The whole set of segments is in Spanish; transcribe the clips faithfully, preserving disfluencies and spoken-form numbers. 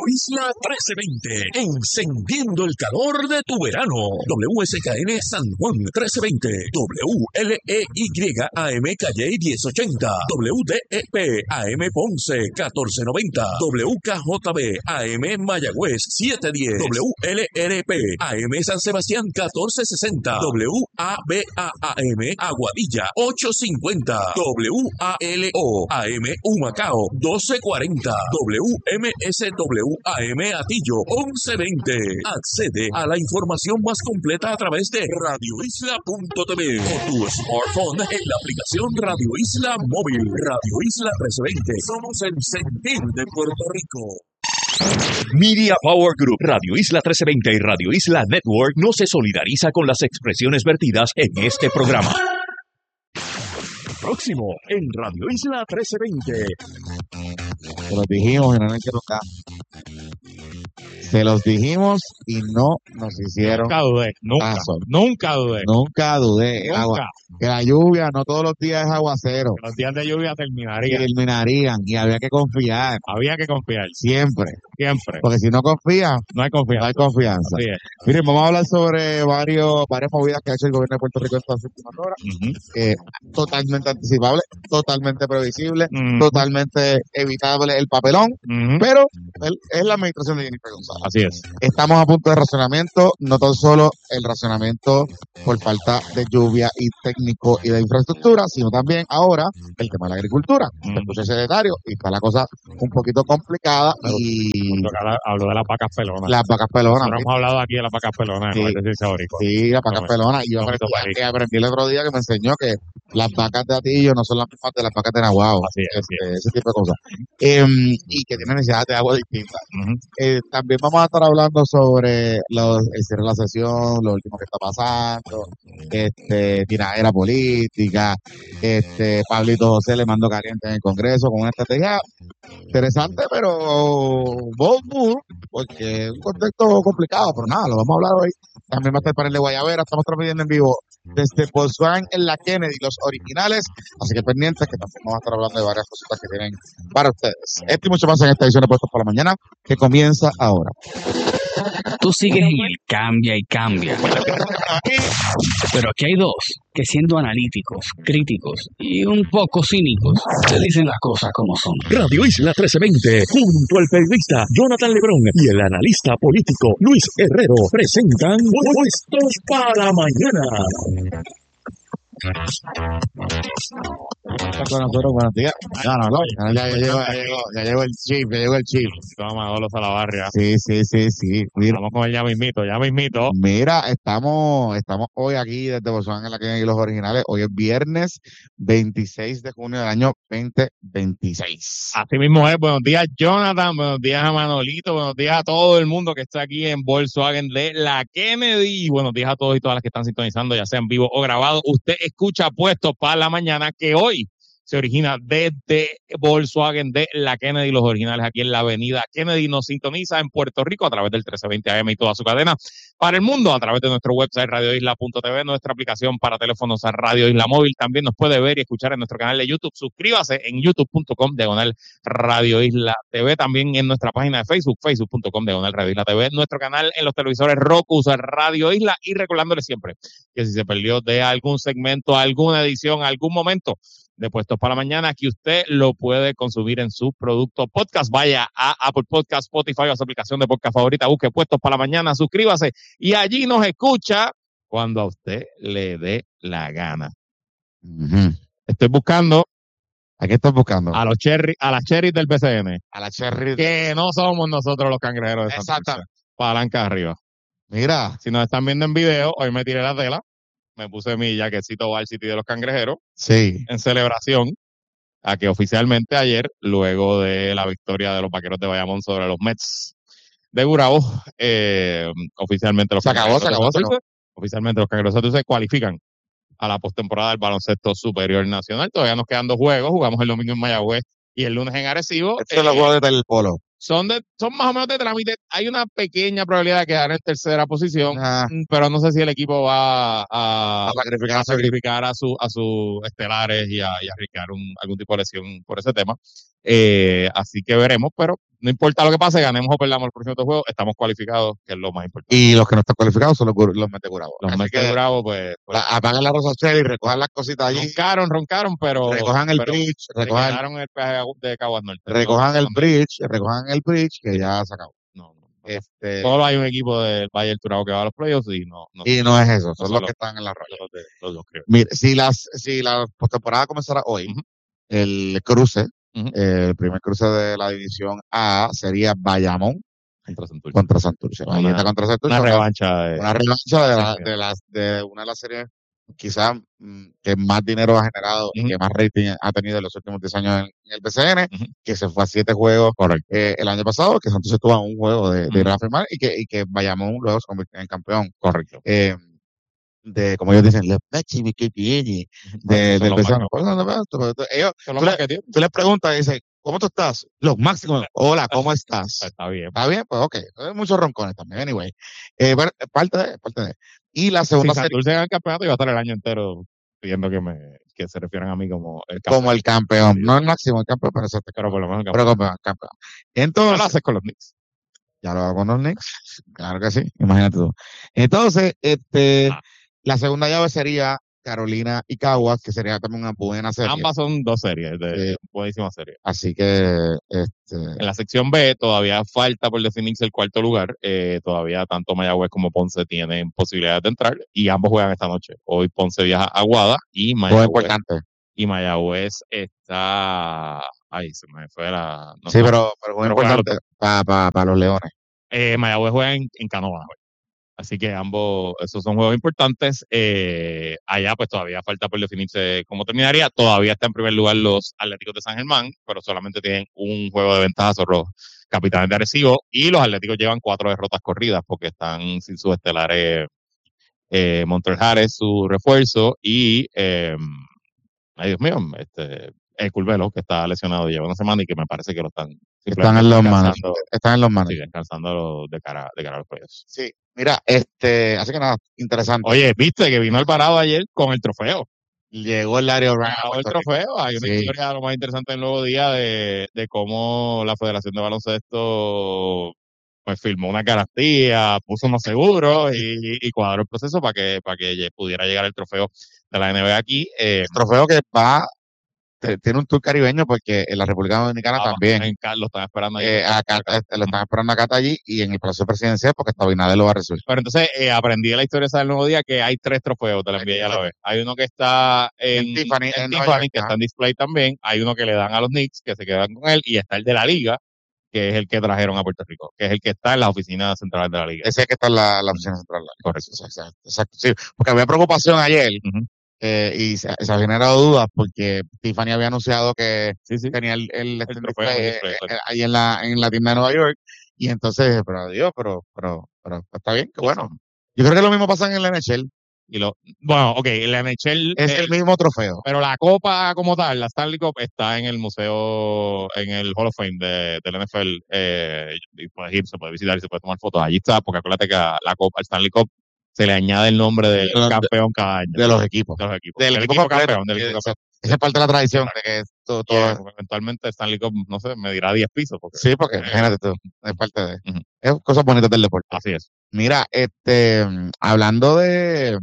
Isla trece veinte, encendiendo el calor de tu verano. W S K N San Juan trece veinte, W L E Y A M Calle diez ochenta, W D E P A M Ponce catorce noventa, W K J B A M Mayagüez setecientos diez, W L R P A M San Sebastián catorce sesenta, W A B A A M Aguadilla ochocientos cincuenta, W A L O A M Humacao doce cuarenta, W M S W A M Atillo once veinte. Accede a la información más completa a través de radio isla punto t v o tu smartphone en la aplicación Radio Isla Móvil. Radio Isla trece veinte. Somos el sentir de Puerto Rico. Media Power Group, Radio Isla trece veinte y Radio Isla Network no se solidariza con las expresiones vertidas en este programa. Próximo en Radio Isla trece veinte. Se los dijimos y no nos hicieron caso. Se los dijimos y no nos hicieron Nunca dudé, nunca, caso. nunca dudé. Nunca dudé. Nunca. Agua, que la lluvia no todos los días es aguacero. Los días de lluvia Y terminarían. terminarían y había que confiar Había que confiar, siempre. siempre. Porque si no confías, No hay no confianza. hay confianza. Así es. Miren, vamos a hablar sobre varios, varias movidas que ha hecho el gobierno de Puerto Rico en estas últimas horas. Ujú. Eh, totalmente anticipable, totalmente previsible, Ujú. totalmente evitable el papelón, Ujú. pero el- es la administración de Jennifer González. Así es. Estamos a punto de racionamiento, no tan solo el racionamiento por falta de lluvia y técnico y de infraestructura, sino también ahora el tema de la agricultura. Mm. Escuché el secretario y está la cosa un poquito complicada y Cuando habla- Habló de las vacas pelonas. las vacas pelonas. Nosotros hemos hablado aquí de las vacas pelonas Sí. en el ejercicio histórico. Sí, las vacas No, pelonas. Y yo no, aprendí, esto parece. y aprendí el otro día que me enseñó que las vacas de Atillo no son las mismas de las vacas de Nahuatl. Así es, así Este, ese tipo de cosas. Em, y que tienen necesidades de agua distintas. Ujú. Eh, también vamos a estar hablando sobre los, el cierre de la sesión, lo último que está pasando, este, tiradera política, este, Pablito José le mandó caliente en el Congreso con una estrategia interesante, pero bold, porque es un contexto complicado, pero nada, lo vamos a hablar hoy. También va a estar el panel de Guayabera, estamos transmitiendo en vivo desde Volkswagen en la Kennedy, los originales, así que pendientes que también vamos a estar hablando de varias cositas que tienen para ustedes. Esto y mucho más en esta edición de Puestos por la Mañana, que comienza ahora. Tú sigues en el cambia y cambia. Pero aquí hay dos que, siendo analíticos, críticos y un poco cínicos, te dicen las cosas como son. Radio Isla trece veinte, junto al periodista Jonathan Lebrón y el analista político Luis Herrero, presentan Puestos para Mañana. Está con nosotros, buenos días. Ya, no, no, ya, ya, ya llegó, ya llegó, ya llegó el chip, ya llegó el chip. Toma Manolo Salavarria. Sí, sí, sí, sí. Mira, Vamos con el ya mismito, ya mismito. mira, estamos, estamos hoy aquí desde Volkswagen en la Kennedy, los originales. Hoy es viernes veintiséis de junio del año veinte veintiséis. Así mismo es. Buenos días, Jonathan. Buenos días a Manolito. Buenos días a todo el mundo que está aquí en Volkswagen de la Kennedy. Buenos días a todos y todas las que están sintonizando, ya sea en vivo o grabado. Usted escucha Puestos para la Mañana, que hoy se origina desde Volkswagen de la Kennedy, los originales aquí en la avenida Kennedy. Nos sintoniza en Puerto Rico a través del trece veinte A M y toda su cadena. Para el mundo, a través de nuestro website radio isla punto t v, nuestra aplicación para teléfonos a Radio Isla Móvil. También nos puede ver y escuchar en nuestro canal de YouTube. Suscríbase en youtube punto com diagonal Radio Isla T V. También en nuestra página de Facebook, facebook punto com diagonal Radio Isla T V. Nuestro canal en los televisores Roku, Radio Isla. Y recordándole siempre que si se perdió de algún segmento, alguna edición, algún momento de Puestos para la Mañana, que usted lo puede consumir en su producto podcast. Vaya a Apple Podcast, Spotify o su aplicación de podcast favorita, busque Puestos para la Mañana, suscríbase y allí nos escucha cuando a usted le dé la gana. Ujú. Estoy buscando ¿A qué estás buscando? a los cherry, a las cherries del P C N, A la Cherry. que no somos nosotros los cangrejeros de Santurce. Exactamente. Palanca arriba. Mira, Si nos están viendo en video, hoy me tiré la tela, me puse mi jaquecito Varsity de los cangrejeros sí. en celebración a que oficialmente ayer, luego de la victoria de los Vaqueros de Bayamón sobre los Mets de Gurabo, eh, oficialmente los Se acabó, se acabó, se Santurce, oficialmente los Cangrejeros de Santurce se cualifican a la postemporada del baloncesto superior nacional. Todavía nos quedan dos juegos, jugamos el domingo en Mayagüez y el lunes en Arecibo. Esto es lo juego de el polo. Son de, son más o menos de trámite. Hay una pequeña probabilidad de quedar en tercera posición, Ah, mm, pero no sé si el equipo va a, a sacrificar a a sacrificar. sacrificar a su a sus estelares y a, y a arriesgar un, algún tipo de lesión por ese tema. Eh, así que veremos, pero no importa lo que pase, ganemos o perdamos el próximo juego, estamos cualificados, que es lo más importante. Y los que no están cualificados son los, gur- los Mete Bravos. Los Así Mets que de Bravo, pues, pues la- apaguen la rosachera y recojan las cositas allí, roncaron, roncaron, pero, recojan el pero bridge, se recojan, quedaron el peaje de Caguas Norte. recojan el No, bridge, recojan el bridge, que Sí. ya se acabó. no, no. Este, Solo hay un equipo del Valle del Turabo que va a los playoffs y no, no, y no es eso, no son son los los, que están en la raya. los, de- los dos, creo. Mire, si las, si la postemporada comenzara hoy, Ujú. el cruce, Ujú. eh, el primer cruce de la división A sería Bayamón Contra Santurce. contra Santurce. Una- Bayeta contra Santurce. Una Una, revancha de, una revancha de, la- Sí. de, las, de una de las series quizás mm, que más dinero ha generado y Ujú. que más rating ha tenido en los últimos diez años en, en el B C N, Ujú. que se fue a siete juegos Correcto. eh, el año pasado, que Santurce tuvo un juego de, de Ujú. ir a firmar y que, y que Bayamón luego se convirtió en campeón. Correcto. Eh, de, como ellos dicen, los máximos que tiene de, Son del los B C N. máximos. Pues, no, no, no, no, no, ellos, Son los tú, más le, que tienen. tú le preguntas y dices, ¿cómo tú estás? Los máximos. Hola, ¿cómo estás? Está bien. ¿Está bien? Pues ok. Hay muchos roncones también. Anyway. Eh, pero, parte de, parte de. Y la Si segunda serie Santurce gana el campeonato, iba a estar el año entero pidiendo que me que se refieran a mí como el campeón. como el campeón. No el máximo, el campeón, pero, exacto, Pero por lo menos el pero campeón. campeón, campeón. Ya lo Entonces, haces con los Knicks. ya lo hago con los Knicks. Claro que sí. Imagínate tú. Entonces, este, Ah. la segunda llave sería Carolina y Caguas, que sería también una buena serie. Ambas son dos series, de Sí. buenísimas series. Así que, este, En la sección B todavía falta por definirse el cuarto lugar. Eh, todavía tanto Mayagüez como Ponce tienen posibilidades de entrar y ambos juegan esta noche. Hoy Ponce viaja a Aguada y muy Mayagüez, importante. y Mayagüez está... Ay, se me fue la... no, Sí, no. pero, pero muy Pero juegan importante para pa, pa los Leones. Eh, Mayagüez juega en, en Canóvanas hoy. Así que ambos, esos son juegos importantes. Eh, allá pues todavía falta por definirse cómo terminaría. Todavía está en primer lugar los Atléticos de San Germán, pero solamente tienen un juego de ventaja sobre los Capitanes de Arecibo. Y los Atléticos llevan cuatro derrotas corridas porque están sin sus estelares eh, Montreal Harris, su refuerzo, y eh, ay Dios mío, este, el Curvelo, que está lesionado y lleva una semana y que me parece que lo están Están en los manos. descansando, Están en los sí, manos. descansando de cara, de cara a los playoffs. Sí, mira, este, así que nada, interesante. Oye, viste que vino el parado ayer con el trofeo. Llegó el Larry O'Brien a Ganó el Puerto Rico. trofeo. Hay una Sí. historia lo más interesante del nuevo día de, de cómo la Federación de Baloncesto pues firmó una garantía, puso unos seguros y, y cuadró el proceso para que, para que lle- pudiera llegar el trofeo de la N B A aquí. Eh, El trofeo que va, te- tiene un tour caribeño porque en la República Dominicana ah, también. en Cal- lo están esperando ahí. Eh, acá, este, lo están esperando acá allí y en el proceso presidencial porque hasta Abinader lo va a recibir. Pero entonces eh, aprendí de la historia esa del nuevo día que hay tres trofeos de la N B A a la vez. Hay uno que está en, En Tiffany, en en Nueva Tiffany, York, que ajá. está en display también. Hay uno que le dan a los Knicks, que se quedan con él. Y está el de la Liga, que es el que trajeron a Puerto Rico, que es el que está en las oficinas centrales de la Liga. Ese es que está en la, la oficina central. Correcto. Exacto, exacto, sí, porque había preocupación ayer Ujú. eh, y se, se había generado dudas porque Tiffany había anunciado que Sí, sí. tenía el, el, este trofeo, display, el display, eh, exacto. eh, ahí en la, en la tienda de Nueva York y entonces, pero Dios, pero, pero, pero está bien, que bueno. Yo creo que lo mismo pasa en el N H L. Y lo, bueno, ok, el N H L, Es eh, el mismo trofeo. pero la copa como tal, la Stanley Cup, está en el museo, en el Hall of Fame de, del N F L. Eh, y puedes ir, se puede visitar y se puede tomar fotos. Allí está, porque acuérdate que a la copa, al Stanley Cup, se le añade el nombre del De los- campeón cada año. De los equipos. de los equipos. Del equipo completo. campeón, del equipo Esa campeón. esa es parte de la tradición de que todo, Y, todo eh, eventualmente Stanley Cup, no sé, me dirá diez pisos. Porque, sí, porque eh, imagínate tú, es parte de, Ujú. es cosas bonitas del deporte. Así es. Mira, este, hablando de,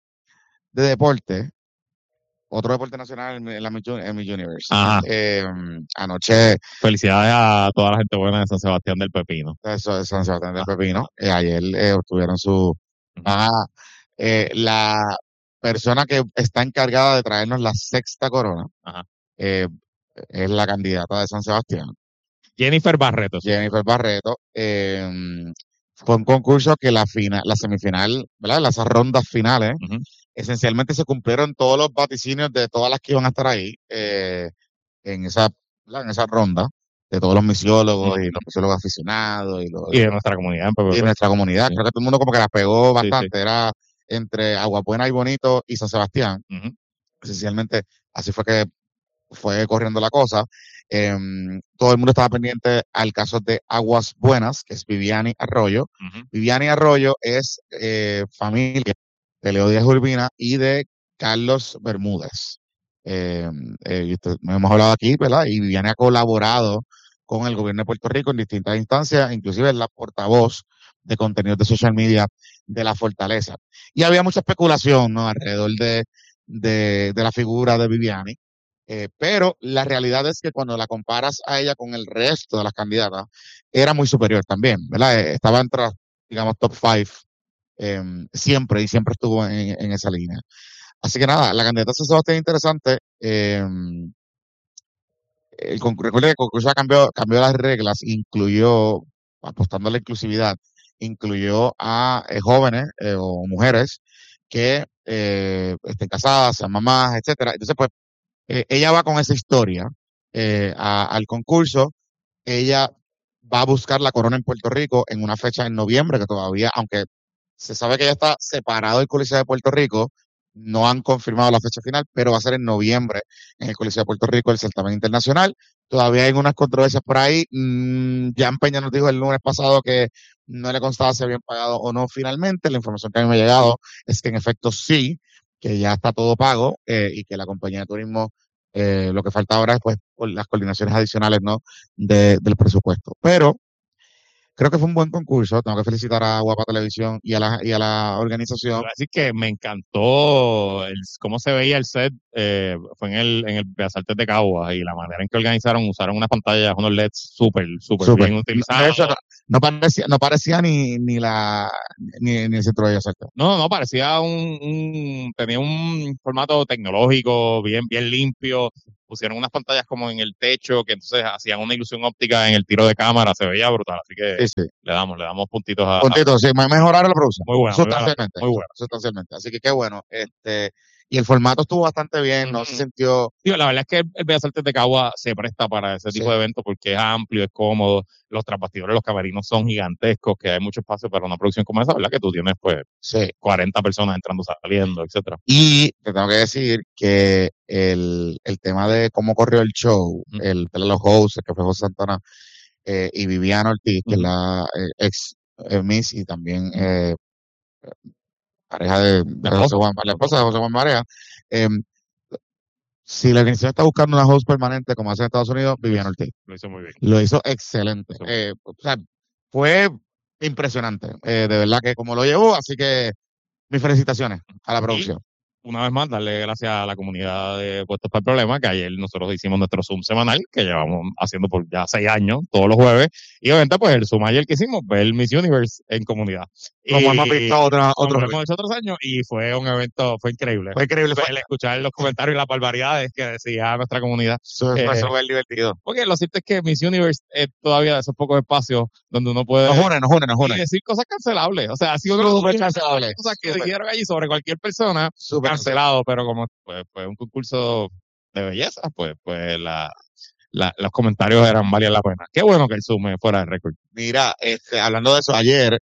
de deporte, otro deporte nacional en la Miss Uni- en Miss Universe. Ajá. Eh, anoche, Felicidades a toda la gente buena de San Sebastián del Pepino. eso de San Sebastián del Ah, Pepino, eh, ayer eh, obtuvieron su, ah, eh, la persona que está encargada de traernos la sexta corona, Ajá. eh, es la candidata de San Sebastián, Jennifer Barreto. sí. Jennifer Barreto. eh, fue un concurso que la final, la semifinal, ¿verdad? Las rondas finales, Ujú. esencialmente se cumplieron todos los vaticinios de todas las que iban a estar ahí eh, en esa, ¿verdad? En esa ronda, de todos los misiólogos y Ujú. los misiólogos aficionados y, los, Y de nuestra comunidad en P P y P. nuestra comunidad. Sí. Creo que todo el mundo como que la pegó Sí, bastante. Era entre Aguabuena y Bonito y San Sebastián. Ujú. Esencialmente, así fue que fue corriendo la cosa. Em, todo el mundo estaba pendiente al caso de Aguas Buenas, que es Viviani Arroyo. Ujú. Viviani Arroyo es eh, familia de Leo Díaz Urbina y de Carlos Bermúdez. Eh, eh, y esto- hemos hablado aquí, ¿verdad? Y Viviani ha colaborado con el gobierno de Puerto Rico en distintas instancias, inclusive es la portavoz de contenidos de social media de la Fortaleza. Y había mucha especulación, ¿no? Alrededor de, de, de la figura de Viviani. Eh, pero la realidad es que cuando la comparas a ella con el resto de las candidatas, era muy superior también, ¿verdad? Eh, Estaba entre, las, digamos, top five eh, siempre y siempre estuvo en, en esa línea. Así que nada, la candidata de Sebastián es interesante. Eh, el, con- recuerda que el concurso cambió, cambió las reglas, incluyó, apostando a la inclusividad, incluyó a eh, jóvenes eh, o mujeres que eh, estén casadas, sean mamás, etcétera. Entonces, pues, eh, ella va con esa historia eh, a- al concurso. Ella va a buscar la corona en Puerto Rico en una fecha en noviembre, que todavía, aunque se sabe que ya está separado del Coliseo de Puerto Rico, no han confirmado la fecha final, pero va a ser en noviembre en el Coliseo de Puerto Rico el certamen internacional. Todavía hay unas controversias por ahí. Mm, Jan Peña nos dijo el lunes pasado que no le constaba si habían pagado o no finalmente. La información que a mí me ha llegado es que en efecto sí, que ya está todo pago eh, y que la compañía de turismo eh, lo que falta ahora es pues por las coordinaciones adicionales, ¿no? de- del presupuesto. Pero creo que fue un buen concurso. Tengo que felicitar a Guapa Televisión y a la, y a la organización. Así que me encantó el, cómo se veía el set, eh, fue en el, en el Bellas Artes de Caguas y la manera en que organizaron, usaron unas pantallas, unos L E Ds súper, súper Súper. bien De utilizados. hecho, no, no parecía, no parecía ni, ni la ni, ni el centro de Bellas Artes. No, no, parecía un, un, tenía un formato tecnológico bien, bien limpio. Pusieron unas pantallas como en el techo que entonces hacían una ilusión óptica en el tiro de cámara, se veía brutal. Así que Sí, sí. le damos, le damos puntitos a, a- Puntito, sí, me mejoraron la producción. muy buena, muy buena, Sustancialmente. muy buena. Sustancialmente. Así que qué bueno. Este, y el formato estuvo bastante bien, no se Ujú. sintió. Digo, la verdad es que el, el Bellas Artes de Cagua se presta para ese tipo Sí. de eventos porque es amplio, es cómodo, los trasbastidores, los camerinos son gigantescos, que hay mucho espacio para una producción como esa, ¿verdad? Que tú tienes pues Sí. cuarenta personas entrando, saliendo, etcétera. Y te tengo que decir que el, el tema de cómo corrió el show, Ujú. el de los hosts, que fue José Santana eh, y Viviana Ortiz, que es Ujú. la eh, ex eh, Miss y también eh, pareja de, de La José esposa, Juan, la la esposa de esposa. José Juan Marea. eh, si la organización está buscando una host permanente como hace en Estados Unidos, Viviana Ortiz. Lo hizo muy bien. Lo hizo excelente. Eso. Eh, o sea, fue impresionante. Eh, de verdad que como lo llevó, así que mis felicitaciones a la Y producción. una vez más, darle gracias a la comunidad de Puestos para el Problema, que ayer nosotros hicimos nuestro Zoom semanal, que llevamos haciendo por ya seis años, todos los jueves, y obviamente pues el Zoom ayer que hicimos, ver el Miss Universe en comunidad. Como Y- hemos visto otra, como otros lo hemos hecho otros años, y fue un evento, fue increíble. Fue increíble, fue El escuchar los comentarios y las barbaridades que decía nuestra comunidad. su- Eh, fue súper divertido. Porque lo cierto es que Miss Universe es todavía de esos pocos espacios donde uno puede Nos une, nos une, nos y une. decir cosas cancelables. O sea, si uno Súper dice cancelable. cosas que Súper, dijeron allí sobre cualquier persona, súper cancelado, pero como pues, fue un concurso de belleza, pues, pues la, la- los comentarios eran valían la pena. Qué bueno que el Zoom fuera de récord. Mira, este, hablando de eso, ayer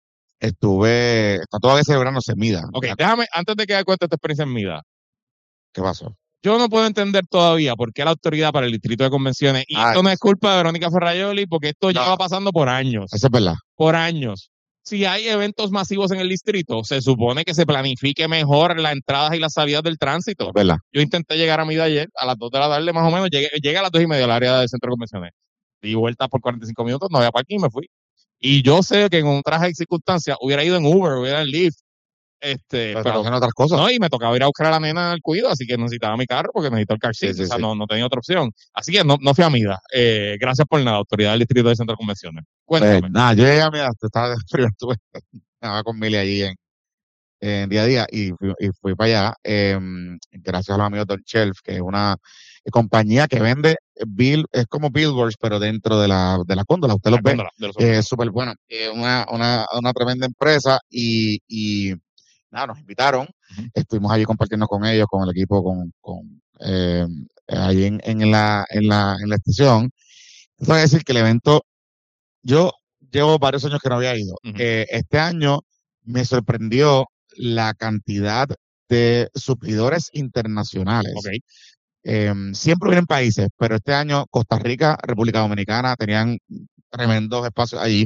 estuve, está todavía celebrándose Mida. Ok, déjame, antes de que me cuente esta experiencia en vida, ¿Qué pasó? yo no puedo entender todavía por qué la autoridad para el distrito de convenciones, y Ah, esto no es culpa de Verónica Ferrayoli, porque esto No. lleva pasando por años. Eso es verdad. por años. Si hay eventos masivos en el distrito, se supone que se planifique mejor las entradas y las salidas del tránsito. Es verdad. Yo intenté llegar a mi de ayer, a las dos de la tarde más o menos, llegué, llegué a las dos y media al área del centro de convenciones. Di vuelta por cuarenta y cinco minutos, no había parking y me fui. Y yo sé que en otras circunstancias hubiera ido en Uber, hubiera en Lyft, este, Pero, pero haciendo otras cosas. no, y me tocaba ir a buscar a la nena al cuido, así que necesitaba mi carro porque necesito el car seat, Sí, sí, o sea, sí. no, no tenía otra opción. Así que no, no fui a Mida. Eh, gracias por nada, autoridad del distrito del centro de convenciones. Cuéntame. Pues, nada, yo llegué a mi edad, estaba primero estuve estaba con Mili allí en, en día a día y fui, y fui para allá. eh, gracias a los amigos Don Shelf, que es una compañía que vende bill, es como billboards, pero dentro de la, de la góndola. Usted los La ve. góndola de los Eh, Es súper buena. Es una, una, una tremenda empresa y, y nada, nos invitaron. Ujú. Estuvimos allí compartiendo con ellos, con el equipo, con, con eh, allí en, en la, en la, en la estación. Voy a decir que el evento, yo llevo varios años que no había ido. Ujú. Eh, este año me sorprendió la cantidad de suplidores internacionales. Ok. Eh, siempre vienen países, pero este año Costa Rica, República Dominicana tenían tremendos espacios allí.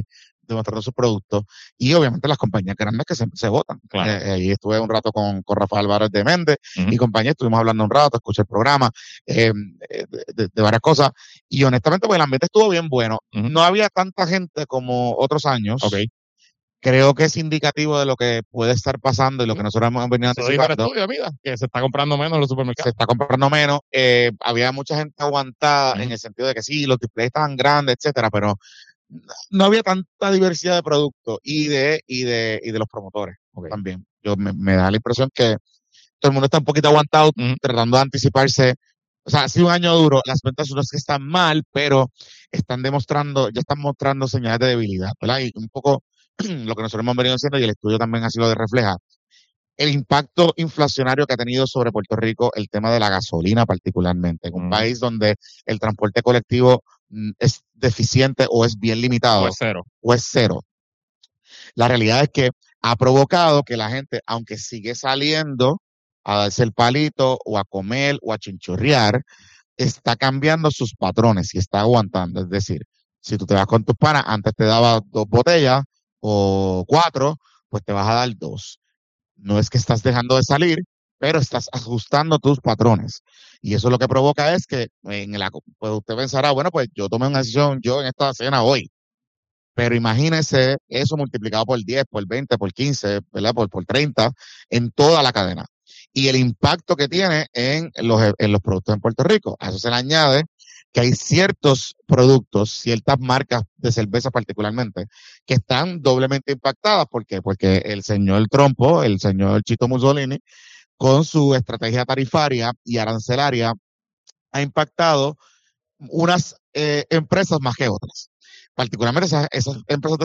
demostrando sus productos, y obviamente las compañías grandes que se, se votan. Claro. Eh, ahí estuve un rato con, con Rafael Álvarez de Méndez Ujú. y compañía, estuvimos hablando un rato, escuché el programa, eh, de, de- de varias cosas, y honestamente pues el ambiente estuvo bien bueno. Ujú. No había tanta gente como otros años. Ok. Creo que es indicativo de lo que puede estar pasando y lo que nosotros hemos venido Eso dijo el anticipando. estudio, mira, que se está comprando menos en los Se supermercados. está comprando menos. Eh, había mucha gente aguantada Ujú. en el sentido de que sí, los displays estaban grandes, etcétera, pero no había tanta diversidad de productos y de, y de, y de los promotores Ok. también. Yo me, me da la impresión que todo el mundo está un poquito aguantado, Ujú. tratando de anticiparse. O sea, ha sido un año duro. Las ventas no es que están mal, pero están demostrando, ya están mostrando señales de debilidad, ¿verdad? Y un poco lo que nosotros hemos venido haciendo, y el estudio también así lo refleja, el impacto inflacionario que ha tenido sobre Puerto Rico el tema de la gasolina particularmente, en un Ujú. país donde el transporte colectivo mm, es deficiente o es bien limitado O es cero. o es cero. La realidad es que ha provocado que la gente, aunque sigue saliendo a darse el palito o a comer o a chinchorrear, está cambiando sus patrones y está aguantando. Es decir, si tú te vas con tus panas, antes te daba dos botellas o cuatro, pues te vas a dar dos. No es que estás dejando de salir, pero estás ajustando tus patrones. Y eso lo que provoca es que en la, pues usted pensará, bueno, pues yo tomé una decisión yo en esta cena hoy. Pero imagínese eso multiplicado por diez, por veinte, por quince, ¿verdad? Por, por treinta en toda la cadena. Y el impacto que tiene en los, en los productos en Puerto Rico. A eso se le añade que hay ciertos productos, ciertas marcas de cerveza particularmente, que están doblemente impactadas. ¿Por qué? Porque el señor Trompo, el señor Chito Mussolini, con su estrategia tarifaria y arancelaria, ha impactado unas eh, empresas más que otras. Particularmente esas, esas empresas